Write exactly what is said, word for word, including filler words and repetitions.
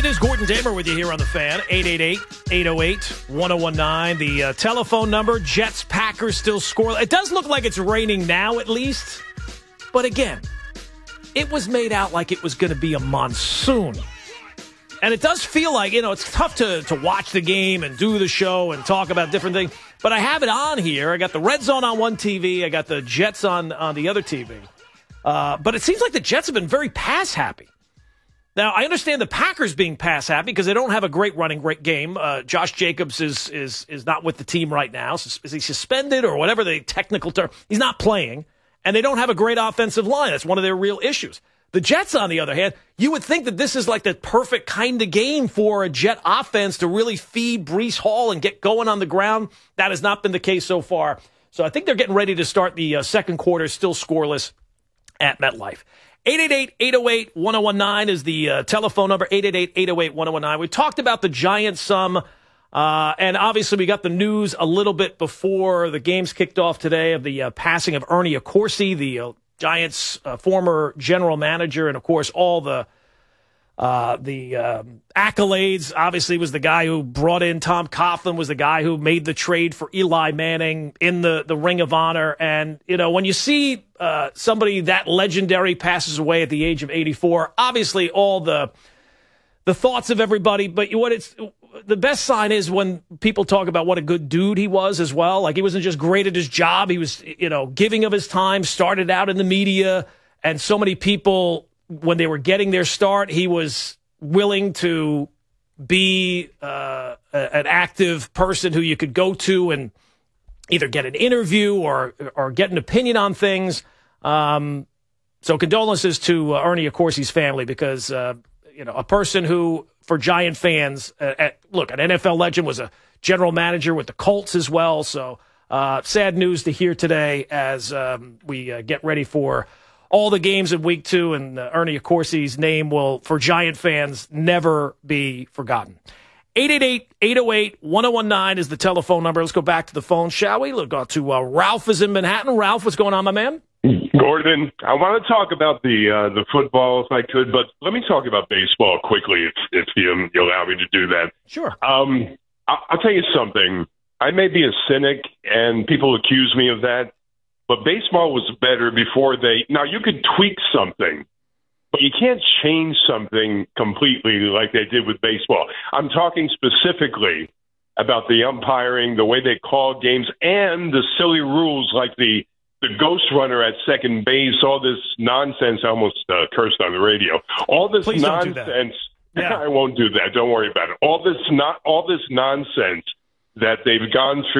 It is Gordon Damer with you here on The Fan. eight eight eight, eight oh eight, one oh one nine. The uh, telephone number. Jets, Packers still score. It does look like it's raining now at least. But again, it was made out like it was going to be a monsoon. And it does feel like, you know, it's tough to, to watch the game and do the show and talk about different things. But I have it on here. I got the Red Zone on one T V. I got the Jets on, on the other T V. Uh, but it seems like the Jets have been very pass happy. Now, I understand the Packers being pass happy because they don't have a great running great game. Uh, Josh Jacobs is is is not with the team right now. Is he suspended or whatever the technical term? He's not playing. And they don't have a great offensive line. That's one of their real issues. The Jets, on the other hand, you would think that this is like the perfect kind of game for a Jet offense to really feed Breece Hall and get going on the ground. That has not been the case so far. So I think they're getting ready to start the uh, second quarter still scoreless at MetLife. eight eight eight, eight oh eight, one oh one nine is the uh, telephone number, eight eight eight, eight oh eight, one oh one nine. We talked about the Giants some, uh, and obviously we got the news a little bit before the games kicked off today of the uh, passing of Ernie Accorsi, the uh, Giants' uh, former general manager, and, of course, all the uh, the um, accolades. Obviously, was the guy who brought in Tom Coughlin, was the guy who made the trade for Eli Manning in the, the Ring of Honor. And, you know, when you see uh, somebody that legendary passes away at the age of eighty-four, obviously all the the thoughts of everybody. But what it's the best sign is when people talk about what a good dude he was as well. Like, he wasn't just great at his job. He was, you know, giving of his time, started out in the media. And so many people, when they were getting their start, he was willing to be uh, an active person who you could go to and either get an interview or or get an opinion on things. Um, so condolences to uh, Ernie Accorsi's family because, uh, you know, a person who, for Giant fans, uh, at, look, an N F L legend, was a general manager with the Colts as well. So uh, sad news to hear today as um, we uh, get ready for all the games in week two, and uh, Ernie Accorsi's name will, for Giant fans, never be forgotten. eight eight eight, eight oh eight, one oh one nine is the telephone number. Let's go back to the phone, shall we? Let's go to uh, Ralph is in Manhattan. Ralph, what's going on, my man? Gordon, I want to talk about the uh, the football if I could, but let me talk about baseball quickly if, if you, you allow me to do that. Sure. Um, I, I'll tell you something. I may be a cynic, and people accuse me of that, but baseball was better before they – now, you could tweak something, but you can't change something completely like they did with baseball. I'm talking specifically about the umpiring, the way they call games, and the silly rules like the – the ghost runner at second base, all this nonsense. I almost uh, cursed on the radio. All this Please nonsense. Don't do that. Yeah. I won't do that. Don't worry about it. All this not all this nonsense that they've gone through.